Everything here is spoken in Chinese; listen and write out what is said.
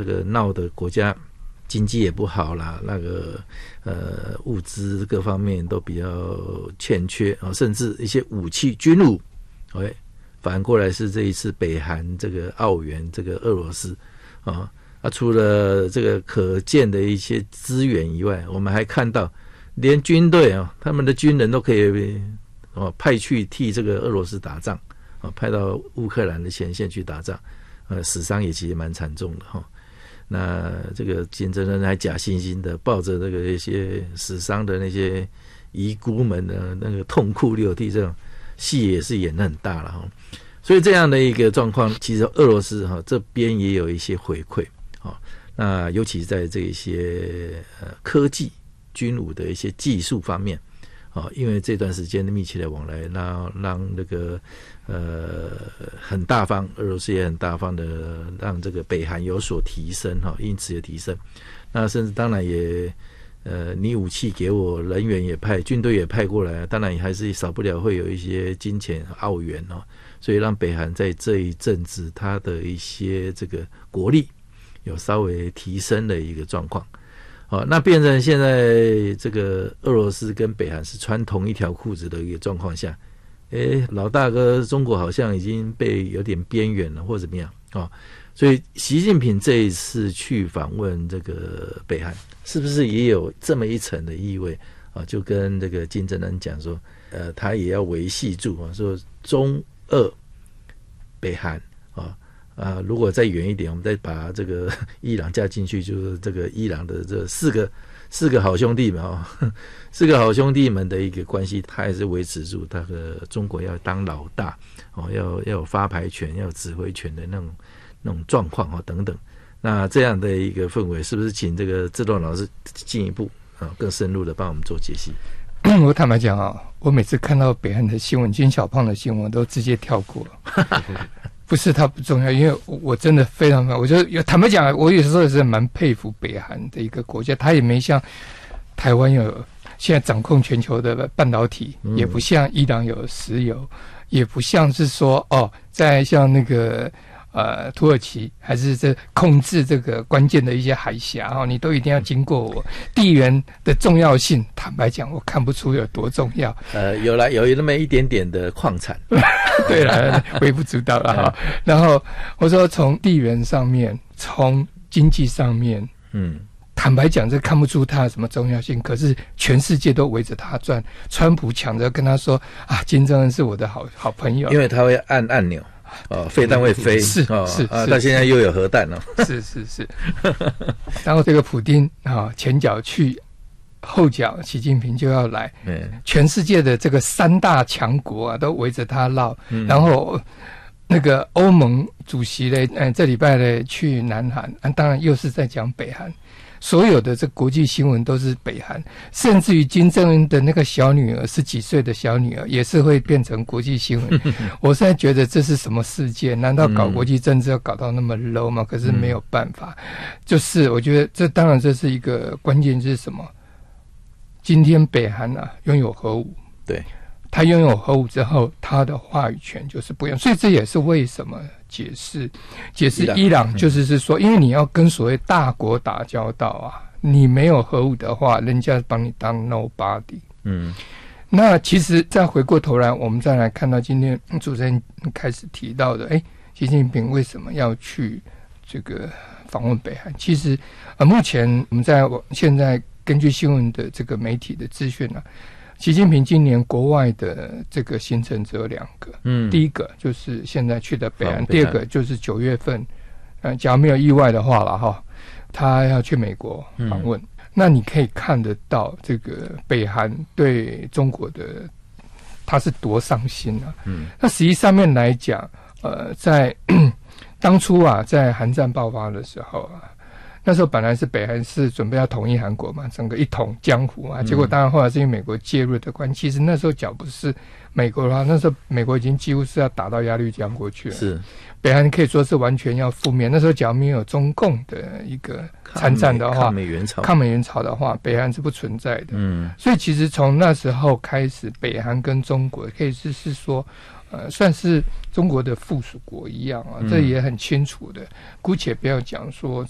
这个闹的国家经济也不好啦，那个物资各方面都比较欠缺啊，甚至一些武器军武，反过来是这一次北韩这个澳援这个俄罗斯除了这个可见的一些资源以外，我们还看到连军队他们的军人都可以派去替这个俄罗斯打仗派到乌克兰的前线去打仗，死伤也其实蛮惨重的那这个金正恩还假惺惺的抱着这个一些死伤的那些遗孤们的那个痛哭流涕，这种戏也是演得很大了所以这样的一个状况，其实俄罗斯这边也有一些回馈那尤其在这一些科技军武的一些技术方面因为这段时间的密切的往来，让那个很大方，俄罗斯也很大方的让这个北韩有所提升因此也提升。那甚至当然也你武器给我，人员也派，军队也派过来，当然也还是少不了会有一些金钱澳元所以让北韩在这一阵子它的一些这个国力有稍微提升的一个状况那变成现在这个俄罗斯跟北韩是穿同一条裤子的一个状况下，老大哥中国好像已经被有点边缘了或怎么样所以习近平这一次去访问这个北韩，是不是也有这么一层的意味就跟这个金正恩讲说他也要维系住说中俄北韩如果再远一点，我们再把这个伊朗加进去，就是这个伊朗的这四个好兄弟们四个好兄弟们的一个关系，他还是维持住他的中国要当老大要有发牌权，要有指挥权的那种状况等等。那这样的一个氛围，是不是请这个志栋老师进一步更深入的帮我们做解析？ 我坦白讲我每次看到北韩的新闻，金小胖的新闻都直接跳过不是它不重要，因为我真的非常，我觉得坦白讲，我有时候也是蛮佩服北韩的一个国家，它也没像台湾有现在掌控全球的半导体，也不像伊朗有石油，也不像是说在像那个土耳其还是这控制这个关键的一些海峡你都一定要经过我。地缘的重要性，坦白讲，我看不出有多重要。 有那么一点点的矿产， 对了，微不足道了然后我说从地缘上面，从经济上面，坦白讲，这看不出它的什么重要性。可是全世界都围着他转，川普抢着跟他说金正恩是我的好朋友， 因为他会按按钮。飞弹会飞， 是他现在又有核弹了， 是。然后这个普丁前脚去，后脚习近平就要来，全世界的这个三大强国都围着他绕，然后那个欧盟主席呢，这礼拜呢去南韩，当然又是在讲北韩。所有的这国际新闻都是北韩，甚至于金正恩的那个小女儿，10几岁的小女儿也是会变成国际新闻。我现在觉得这是什么世界？难道搞国际政治要搞到那么 low 吗？可是没有办法，就是我觉得当然这是一个关键，是什么？今天北韩拥有核武，对，他拥有核武之后，他的话语权就是不一样，所以这也是为什么解释伊朗就是说，因为你要跟所谓大国打交道你没有核武的话，人家帮你当 nobody。那其实再回过头来，我们再来看到今天主持人开始提到的，习近平为什么要去这个访问北韩？其实目前我们现在根据新闻的这个媒体的资讯习近平今年国外的这个行程只有2个，第一个就是现在去的北韩，第二个就是9月份，假如没有意外的话了他要去美国访问。那你可以看得到这个北韩对中国的他是多上心那实际上面来讲，在当初在韩战爆发的时候那时候本来是北韩是准备要统一韩国嘛，整个一统江湖结果当然后来是因为美国介入的关系，其实那时候假不是美国的话，那时候美国已经几乎是要打到鸭绿江过去了，是北韩可以说是完全要覆灭。那时候假如没有中共的一个参战的话，抗美援朝的话，北韩是不存在的。所以其实从那时候开始，北韩跟中国可以是说算是中国的附属国一样这也很清楚的。姑且不要讲说